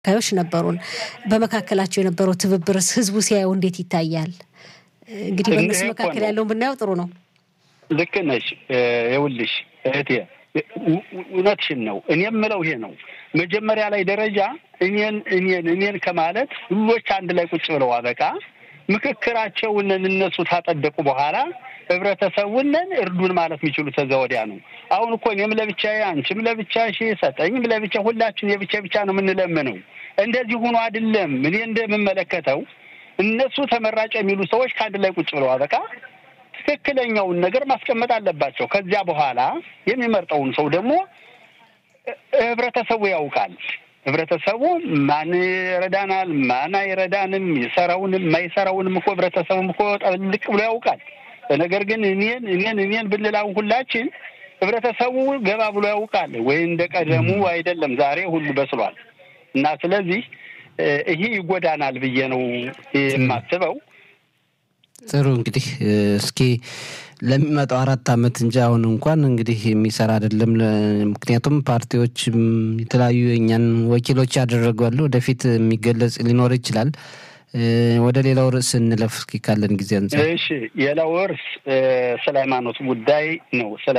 ካዮሽ ነበሩን በመካከላቸው የነበረው ትብብርስ ህዝቡ ሲያየው እንዴት ይታያል? እንግዲህ በእነሱ መካከል ያለውን ብናየው ጥሩ ነው። ልክ ነሽ። ይኸውልሽ እህቴ እውነትሽን ነው። እኔ የምለው ይሄ ነው። መጀመሪያ ላይ ደረጃ እኔን ከማለት ሁሎች አንድ ላይ ቁጭ ብለው አበቃ ምክክራቸውን እነሱ ታጠደቁ በኋላ ህብረተሰቡን እርዱን ማለት የሚችሉት ተዛ ወዲያ ነው። አሁን እኮ እኔም ለብቻዬ አንቺም ለብቻሽ ሰጠኝም ለብቻ ሁላችን የብቻ ነው የምንለምነው። እንደዚህ ሆኖ አይደለም። እኔ እንደምመለከተው እነሱ ተመራጭ የሚሉ ሰዎች ከአንድ ላይ ቁጭ ብለው አበቃ ትክክለኛውን ነገር ማስቀመጥ አለባቸው። ከዚያ በኋላ የሚመርጠውን ሰው ደግሞ ህብረተሰቡ ያውቃል። ህብረተሰቡ ማን ይረዳናል ማን አይረዳንም ይሰራውንም ማይሰራውንም እኮ ህብረተሰቡም እኮ ጠልቅ ብሎ ያውቃል። ነገር ግን እኔን ብንላው ሁላችን ህብረተሰቡ ገባ ብሎ ያውቃል ወይ እንደቀደሙ አይደለም። ዛሬ ሁሉ በስሏል እና ስለዚህ ይሄ ይጎዳናል ብዬ ነው የማስበው። ጥሩ እንግዲህ እስኪ ለሚመጣው 4 አመት እንጂ አሁን እንኳን እንግዲህ የሚሰራ አይደለም። ምክንያቱም ፓርቲዎች የተለያዩ የኛን ወኪሎች ያደረጋሉ ወደፊት የሚገለጽ ሊኖር ይችላል። ወደ ሌላው ርዕስ እንለፍ እስኪ ካለን ጊዜ አንፃር። እሺ የሌላው ርዕስ ስለ ሃይማኖት ጉዳይ ነው። ስለ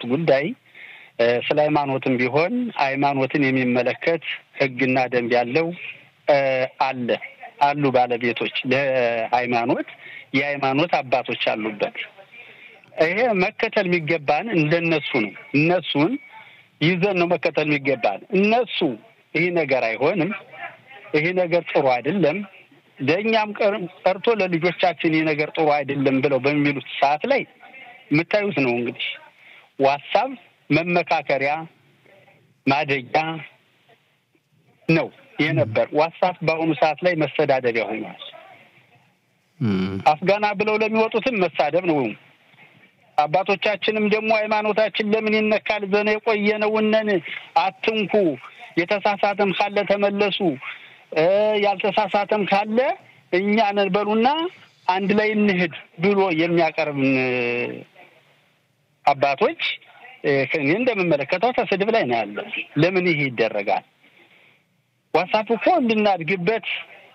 ሃይማኖትም ቢሆን ሃይማኖትን የሚመለከት ህግና ደንብ ያለው አሉ ባለቤቶች ለሃይማኖት የሃይማኖት አባቶች አሉበት። ይሄ መከተል የሚገባን እንደነሱ ነው። እነሱን ይዘን ነው መከተል የሚገባን። እነሱ ይሄ ነገር አይሆንም ይሄ ነገር ጥሩ አይደለም ለኛም ቀርቶ ለልጆቻችን ይሄ ነገር ጥሩ አይደለም ብለው በሚሉት ሰዓት ላይ የምታዩት ነው። እንግዲህ ዋትስአፕ መመካከሪያ ማደጋ ነው የነበር። ዋትስአፕ በአሁኑ ሰዓት ላይ መሰዳደቢያ ሆኗል። አፍጋና ብለው ለሚወጡትም መሳደብ ነው። አባቶቻችንም ደግሞ ሃይማኖታችን ለምን ይነካል ዘነ የቆየነውነን አትንኩ የተሳሳተም ካለ ተመለሱ ያልተሳሳተም ካለ እኛ ነን በሉና አንድ ላይ እንሂድ ብሎ የሚያቀርብን አባቶች ከኔ እንደምመለከተው ተስድብ ላይ ነው ያለው። ለምን ይሄ ይደረጋል? ዋትስአፕ እኮ እንድናድግበት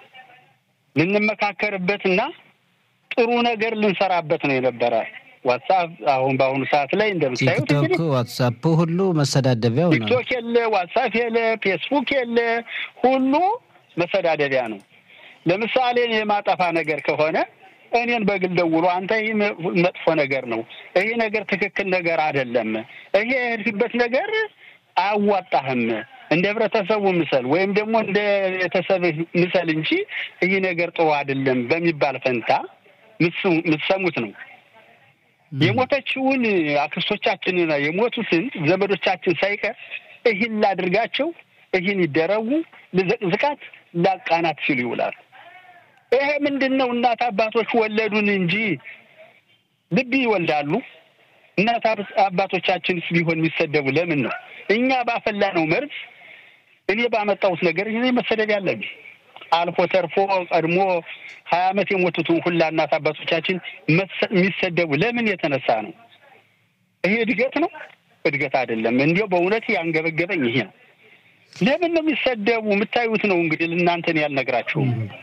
ልንመካከርበትና ጥሩ ነገር ልንሰራበት ነው የነበረ። ዋትስአፕ አሁን በአሁኑ ሰዓት ላይ እንደምታዩት ቲክቶክ ዋትስአፕ ሁሉ መሰዳደቢያው ነው። ቲክቶክ የለ ዋትስአፕ የለ ፌስቡክ የለ ሁሉ መሰዳደቢያ ነው። ለምሳሌ የማጠፋ ነገር ከሆነ እኔን በግል ደውሎ አንተ ይሄ መጥፎ ነገር ነው ይሄ ነገር ትክክል ነገር አይደለም ይሄ የሄድክበት ነገር አያዋጣህም እንደ ህብረተሰቡ ምሰል ወይም ደግሞ እንደ ቤተሰብ ምሰል እንጂ ይሄ ነገር ጥሩ አይደለም በሚባል ፈንታ ምትሰሙት ነው። የሞተችውን አክስቶቻችንና የሞቱትን ዘመዶቻችን ሳይቀር ይሄን ላድርጋቸው ይሄን ይደረጉ ለዝቃት ላቃናት ሲሉ ይውላሉ። ይሄ ምንድነው? እናት አባቶች ወለዱን እንጂ ልብ ይወልዳሉ። እናት አባቶቻችንስ ቢሆን የሚሰደቡ ለምን ነው? እኛ ባፈላ ነው መርዝ እኔ ባመጣሁት ነገር እኔ መሰደብ ያለብኝ አልፎ ተርፎ ቀድሞ 20 አመት የሞቱትን ሁላ እናት አባቶቻችን የሚሰደቡ ለምን የተነሳ ነው? ይሄ እድገት ነው? እድገት አይደለም። እንዲያው በእውነት ያንገበገበኝ ይሄ ነው። ለምን ነው የሚሰደቡ? የምታዩት ነው እንግዲህ ለእናንተን ያልነግራችሁ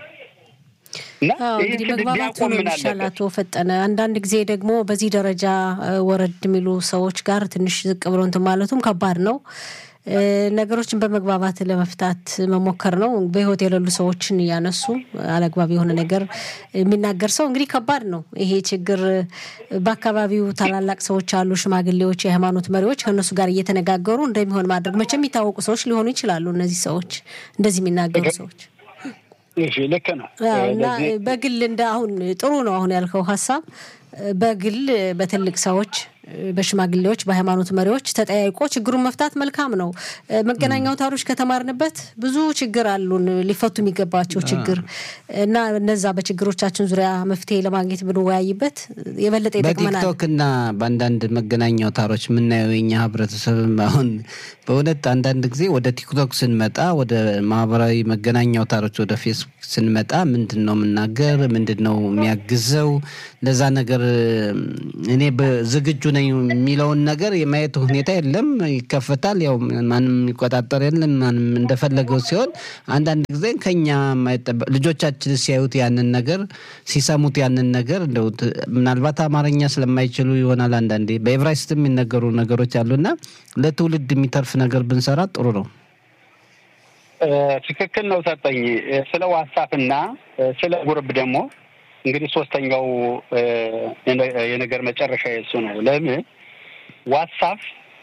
እና እንግዲህ መግባባቱ ነው የሚሻላቶ ፈጠነ። አንዳንድ ጊዜ ደግሞ በዚህ ደረጃ ወረድ የሚሉ ሰዎች ጋር ትንሽ ዝቅ ብሎ እንትን ማለቱም ከባድ ነው። ነገሮችን በመግባባት ለመፍታት መሞከር ነው። በህይወት የሌሉ ሰዎችን ያነሱ አለግባብ የሆነ ነገር የሚናገር ሰው እንግዲህ ከባድ ነው። ይሄ ችግር በአካባቢው ታላላቅ ሰዎች አሉ፣ ሽማግሌዎች፣ የሃይማኖት መሪዎች ከነሱ ጋር እየተነጋገሩ እንደሚሆን ማድረግ መቼም የሚታወቁ ሰዎች ሊሆኑ ይችላሉ። እነዚህ ሰዎች እንደዚህ የሚናገሩ ሰዎች እሺ ልክ ነው። እና በግል እንደ አሁን ጥሩ ነው አሁን ያልከው ሐሳብ በግል በትልቅ ሰዎች በሽማግሌዎች በሃይማኖት መሪዎች ተጠያይቆ ችግሩን መፍታት መልካም ነው። መገናኛው ታሮች ከተማርንበት ብዙ ችግር አሉን ሊፈቱ የሚገባቸው ችግር እና እነዛ በችግሮቻችን ዙሪያ መፍትሄ ለማግኘት ብንወያይበት የበለጠ ይጠቅመናል። በቲክቶክና በአንዳንድ መገናኛው ታሮች ምናየው የኛ ህብረተሰብ አሁን በእውነት አንዳንድ ጊዜ ወደ ቲክቶክ ስንመጣ ወደ ማህበራዊ መገናኛው ታሮች ወደ ፌስቡክ ስንመጣ ምንድነው መናገር ምንድነው የሚያግዘው ለዛ ነገር እኔ በዝግጁ ነኝ የሚለውን ነገር የማየት ሁኔታ የለም። ይከፈታል፣ ያው ማንም የሚቆጣጠር የለም፣ ማንም እንደፈለገው ሲሆን አንዳንድ ጊዜ ከኛ የማይጠበቅ ልጆቻችን ሲያዩት ያንን ነገር ሲሰሙት ያንን ነገር እንደው ምናልባት አማርኛ ስለማይችሉ ይሆናል አንዳንዴ በዕብራይስጥ የሚነገሩ ነገሮች አሉና ለትውልድ የሚተርፍ ነገር ብንሰራ ጥሩ ነው። ትክክል ነው ሰጠኝ። ስለ ዋትስአፕና ስለ ጉርብ ደግሞ እንግዲህ ሶስተኛው የነገር መጨረሻ የሱ ነው። ለምን ዋትስአፕ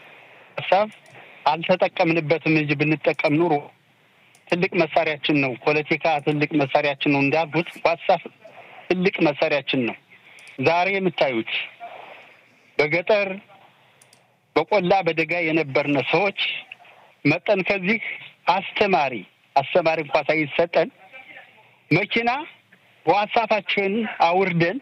አልተጠቀምንበትም እንጂ ብንጠቀም ኑሮ ትልቅ መሳሪያችን ነው። ፖለቲካ ትልቅ መሳሪያችን ነው እንዳልኩት ዋትስአፕ ትልቅ መሳሪያችን ነው። ዛሬ የምታዩት በገጠር በቆላ በደጋ የነበርነ ሰዎች መጠን ከዚህ አስተማሪ እንኳን ሳይሰጠን መኪና ዋትስአፓችን አውርደን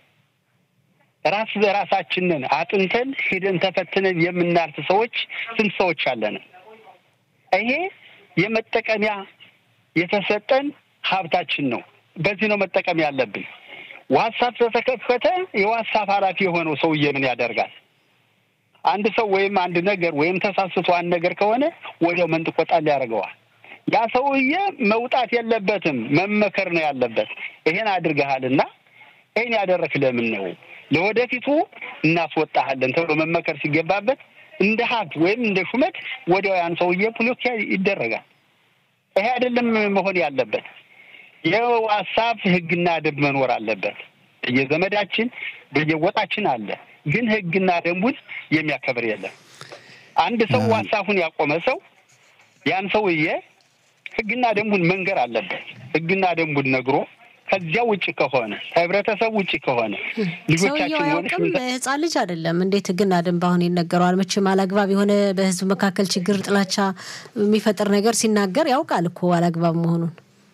ራሳችንን አጥንተን ሄደን ተፈትነን የምናልፍ ሰዎች ስንት ሰዎች አለን። ይሄ የመጠቀሚያ የተሰጠን ሀብታችን ነው። በዚህ ነው መጠቀም ያለብን። ዋትስአፕ ተከፈተ፣ የዋትስአፕ ኃላፊ የሆነው ሰውዬ ምን ያደርጋል? አንድ ሰው ወይም አንድ ነገር ወይም ተሳስቶ አንድ ነገር ከሆነ ወዲያው መንጥቆ ጣል ያደርገዋል። ያ ሰውዬ መውጣት የለበትም፣ መመከር ነው ያለበት። ይሄን አድርገሃልና ይሄን ያደረክ ለምን ነው? ለወደፊቱ እናስወጣሃለን ተብሎ መመከር ሲገባበት እንደ ሀብት ወይም እንደ ሹመት ወዲያው ያን ሰውዬ ብሎክ ይደረጋል። ይሄ አይደለም መሆን ያለበት። የዋትስአፕ ህግና ደንብ መኖር አለበት። የዘመዳችን በየወጣችን አለ፣ ግን ህግና ደንቡን የሚያከብር የለም። አንድ ሰው ዋትስአፑን ያቆመ ሰው ያን ሰውዬ ህግና ደንቡን መንገር አለበት። ህግና ደንቡን ነግሮ ከዚያ ውጪ ከሆነ ህብረተሰብ ውጪ ከሆነ ልጆቻችን ወንድም ህፃን ልጅ አይደለም እንዴት ህግና ደንብ አሁን ይነገረዋል? መቼም አላግባብ የሆነ በህዝብ መካከል ችግር፣ ጥላቻ የሚፈጥር ነገር ሲናገር ያውቃል እኮ አላግባብ መሆኑን።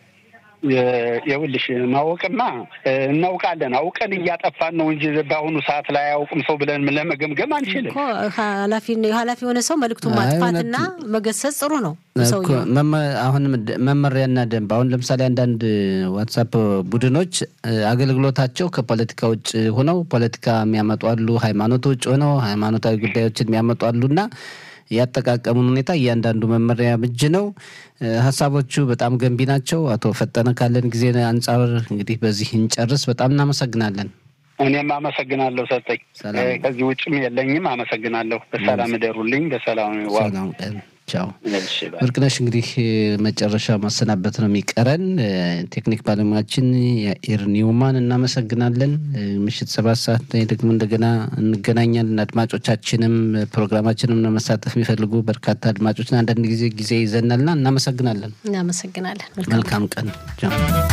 የውልሽ ማወቅማ እናውቃለን፣ አውቀን እያጠፋን ነው እንጂ በአሁኑ ሰዓት ላይ አያውቅም ሰው ብለን ለመገምገም አንችልም እኮ። ኃላፊ የሆነ ሰው መልዕክቱን ማጥፋትና መገሰጽ ጥሩ ነው። አሁን መመሪያና ደንብ አሁን ለምሳሌ አንዳንድ ዋትስአፕ ቡድኖች አገልግሎታቸው ከፖለቲካ ውጭ ሆነው ፖለቲካ የሚያመጡ አሉ፣ ሃይማኖት ውጭ ሆነው ሃይማኖታዊ ጉዳዮችን የሚያመጡ አሉና ያጠቃቀሙን ሁኔታ እያንዳንዱ መመሪያ ብጅ ነው። ሀሳቦቹ በጣም ገንቢ ናቸው። አቶ ፈጠነ ካለን ጊዜ አንጻር እንግዲህ በዚህ እንጨርስ። በጣም እናመሰግናለን። እኔም አመሰግናለሁ ሰጠኝ። ከዚህ ውጭም የለኝም። አመሰግናለሁ። በሰላም እደሩልኝ። በሰላም ዋሉ። ቻው። ወርቅነሽ እንግዲህ መጨረሻ ማሰናበት ነው የሚቀረን። ቴክኒክ ባለሙያችን የኢር ኒውማን እናመሰግናለን። ምሽት 7 ሰዓት ላይ ደግሞ እንደገና እንገናኛለን። አድማጮቻችንም ፕሮግራማችንም ለመሳተፍ የሚፈልጉ በርካታ አድማጮችን አንዳንድ ጊዜ ይዘናልና እናመሰግናለን። እናመሰግናለን። መልካም ቀን።